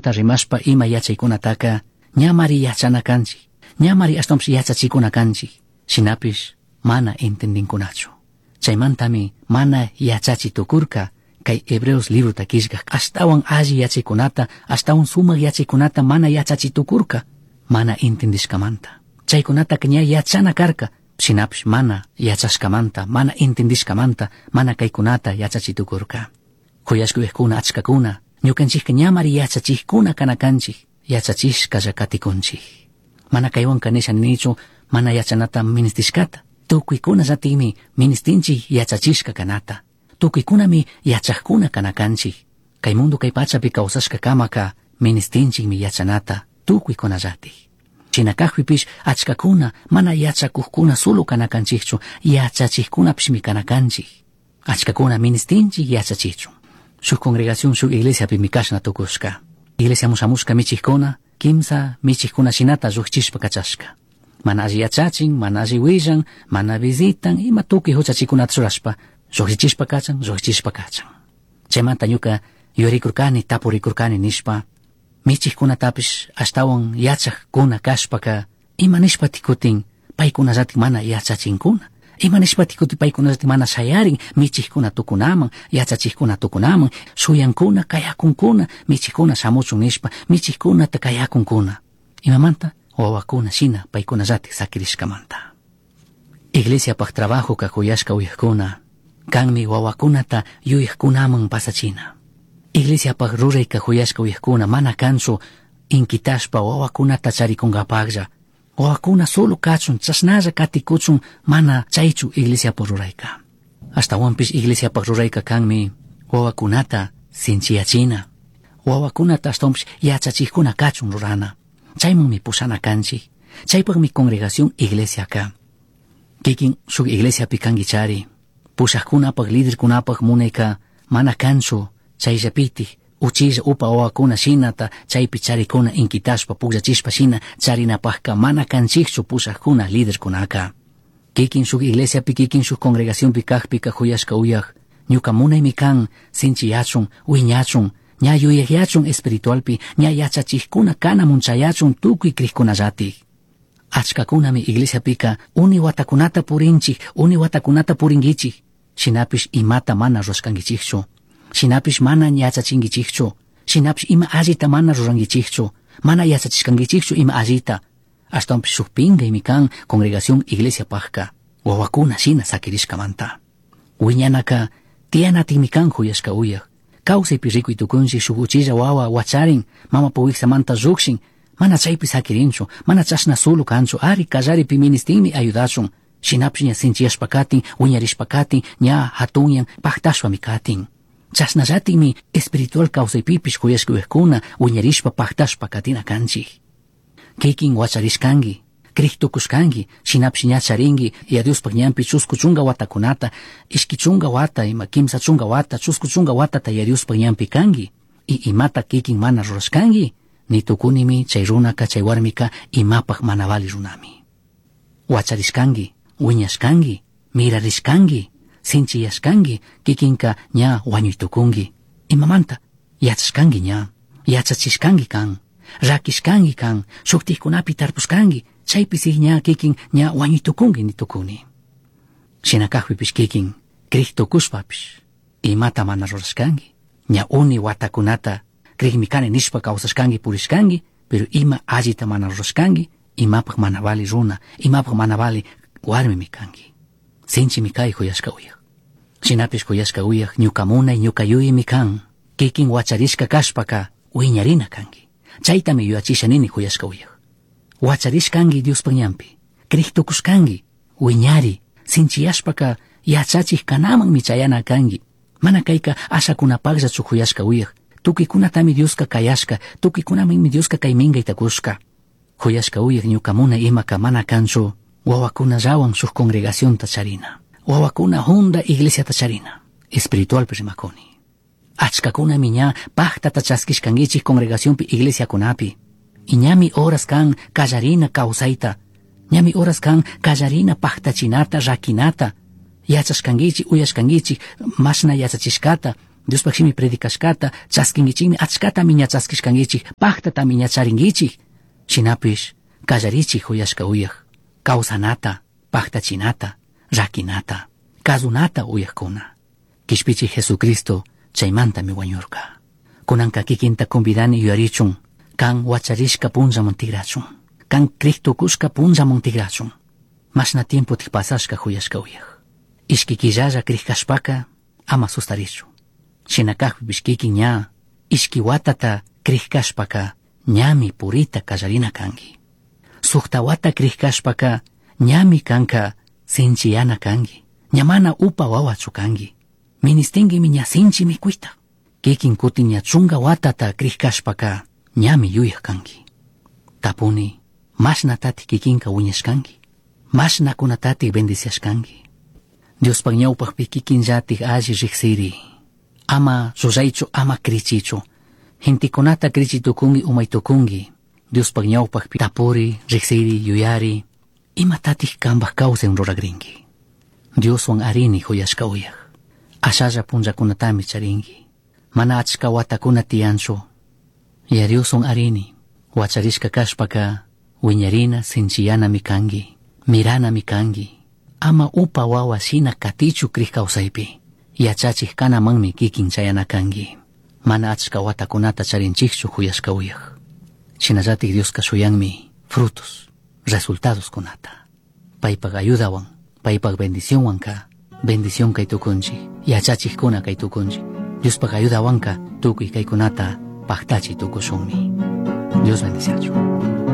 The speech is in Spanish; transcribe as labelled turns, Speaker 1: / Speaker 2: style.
Speaker 1: Jesucristota rimashpa ima yachaykunataka ñamari yachanakanchik, ñamari ashtawanpish yachachikunakanchik, shinapish mana entendinkunachu. Chaymantami mana yachachitukurka kay Hebreos libro takishka ashtawan alli yachaykunata, ashtawan sumak yachaykunata mana yachachitukurka, mana entendishkamanta. Chaykunata ña yachana karka, shinapish mana yachashkamanta, mana entendishkamanta, mana kaykunata yachachitukurka. Kuyashkuyukkuna achkakuna, ñukanchikka ñamari yachachijkuna kanakanchik, yachachishkalla katikunchik. Mana kaywanka nisha nichu, mana yachanata ministishkata. Tukuykuna llatikmi ministinchik yachachishka kanata. Tukuykunami yachajkuna kanakanchik. Kay mundo kay pachapi kawsashka kamaka ministinchikmi yachanata tukuykuna llatik. Chinakajpipish achkakuna mana yachakuqkuna solo kanakanchikchu, yachachijkunapishmi kanakanchik. Achkakuna ministinchik yachachikchu. Shuk congregación shuk iglesiapi mikashna tukushka. Iglesia musamushka michijkuna, kimsa michijkuna shinata lluqchishpa kachashka. Mana alli yachachin, mana alli willan, mana visitan, ima tukuy huchachikunata churashpa, lluqchishpa kachan. Chaymanta ñuka yurikurkani, tapurikurkani nishpa, michijkunatapish ashtawan yachaqkuna kashpaka, ima nishpa tikutin paykunallatik mana yachachinkuna. Ima nishpa tikutin paykunallatik mana shayarin michijkuna tukunaman, yachachijkuna tukunaman, suyankuna, kayakunkuna, michijkuna shamuchun nishpa, michijkunata kayakunkuna. Imamanta wawakuna shina paykunallatik sakirishkamanta. Iglesiapaq trabajo kakuyashka uyakuna, kanmi wawakunata yuyakkunaman pasachina. Iglesiapaq ruray kakuyashka uyakuna mana kanchu inkitashpa wawakunata charikunkapaqlla. Wawakuna solo kachun, chasnalla katikuchun mana chaychu iglesiapaq rurayka. Ashtawanpish iglesiapaq rurayka kanmi wawakunata sinchiyachina. Wawakunata ashtawanpish yachachijkuna kachun rurana. Chaymanmi pusana kanchik, chaypaqmi congregación iglesiaka. Kikin shuk iglesiapi kankichari, pushaqkunapaq liderkunapaq munayka mana kanchu chayllapitik uchilla upa wawakuna shinata chaypi charikuna inkitashpa pukllachishpa shina charinapaqka mana kanchikchu pushaqkuna liderkunaka. Kikin shuk iglesiapi, kikin shuk congregaciónpi kaqpi kakuyashka uyaq, ñuka munaymi kan sinchiyachun, wiñachun, ña yuyakyachun espiritualpi, ña yachachijkuna kana munchayachun tukuy kriqkunallatik. Achkakunami iglesiapika uni watakunata purinchik, uni watakunata purinkichik, shinapish imata mana rurashkankichikchu, shinapish mana yachachinkichikchu, shinapish ima allita mana rurankichikchu, mana yachachishkankichikchu ima allita. Ashtawanpish shuk pinkaymi kan congregación iglesiapaqka, wawakuna shina sakirishkamanta. Wiñanaka tiyanatikmi kan huyashka uyaq. Kawsaypi rikuy tukunchik shuk uchilla wawa wacharin, mama puwiksamanta llukshin, mana chaypi sakirinchu, mana chashna solo kanchu, ari kallaripi ministinmi ayudachun, shinapish ña sinchiyashpa katin, wiñarishpa katin, ña hatunyan paktashpami katin. Chasnallatikmi espiritual kawsaypipish kuyashka uyaqkuna wiñarishpa paktashpa katina kanchik. Kikin wacharishkanki, kriktukushkanki, shinapish ña charinki, y a Diospaq ñampi chusku chunga watakunata, ishki chunga wata, ima kimsa chunga wata, chusku chunga watata y a Diospaq ñampi kanki, y imata kikin mana rurashkanki, ni tukunimi chay runaka chay warmika imapaq mana vali runami. Wacharishkanki, wiñashkanki, mirarishkanki, sinchiyashkanki, kikinka ña wañuytukunki. Imamanta, yachashkanki ña, yachachishkanki kan, rakishkanki kan, shuktikkunapi tarpushkanki, chaypi sig ña kikin ña wañuytukunki ni tukuni. Shinakaqpipish kikin kriktukushpapish imata mana rurashkanki, ña uni watakunata krikmikani nishpa kawsashkanki purishkanki, pero ima allita mana rurashkanki, imapaq mana vali runa, imapaq mana vali warmimi kanki. Sinchimi kay kuyashka uyaq. Shinapish kuyashka uyaq ñuka munay ñuka yuyimi kan, kikin wacharishka kashpaka wiñarina kanki. Chaytami yuyachisha nini kuyashka uyaq. Wacharishkanki Diospaq ñampi, kriktukushkanki, wiñari, sinchiyashpaka yachachik kanamanmi chayana kanki. Mana kayka ashakunapaqlla chukuyashka uyaq. Tukuykunatami Dioska kayashka, tukuykunami Dioska kay minkayta kushka. Kuyashka uyaq ñuka munay imaka mana kanchu wawakuna llawan shuk congregaciónta charina, wawakuna honda iglesiata charina, espiritualpi rimakuni. Achkakunami ña paktata chaskishkankichik congregaciónpi iglesiakunapi, y ñami horas kan kallarina kawsayta, ñami horas kan kallarina paktachinata rakinata, yachashkankichik, uyashkankichik, mashna yachachishkata, Dios pakshimi predikashkata, chaskingichikmi achkata miñachaskishkangichik, paktata miñacharingichik, shinapish, kallarichik huyashka uyaq, kawsanata, paktachinata, rakinata, kazunata uyaqkuna. Kishpichik Jesucristo, chaymantami wañurka. Kunanka kikinta convidani yuyarichun, kan wacharishka punllaman tigrachun, kan kriktukushka punllaman tigrachun. Mashna tiempo tikpasashka huyashka uyaq. Ishki killalla krikashpaka, ama sustarichu. Shinakajpipish kikin ña, ishki watata krikashpaka, ñami purita kallarina kangi. Sukta wata krikashpaka, ñami kanka sinchiyana kangi. Ñamana upa wawachu kangi. Ministingi mi ña sinchi mikuita. Kikin kuti ña chunga watata krikashpaka, ñami yuyaq kangi. Tapuni, mashna tati kikinka wiñashkangi. Mashna kunatati bendiciashkangi. Dios pag ñawpakpi kikin llatik alli riksiri. Ama ruraychu, ama krichichu. Hintikunata krichitukungi umaytukungi. Dios pag ñawpakpi tapuri, riksiri, yuyari. Ima tatich kambak kawsen ruragringi. Dios wan arini huyashka uyaq. Ashalla punllakunatami charingi. Mana achka watakuna tiyanchu. Ya Dios wan arini. Wacharishka kashpaka, wiñarina sinchiyana mikangi. Mirana mikangi. Ama upa wawa shina katichu krikawsaypi. Yachachik kanamanmi kikin chayana kangi. Mana achka watakunata charinchikchu huyashka uyaq. Shinallatik Dios kashuyanmi frutos, resultados kunata. Paypag ayudawan, paypag bendicionwanka, bendición kay tukunchik, yachachik kuna kay tukunchik. Diospag ayudawanka tukuy kaykunata paktachi tukushunmi. Dios bendiciachu.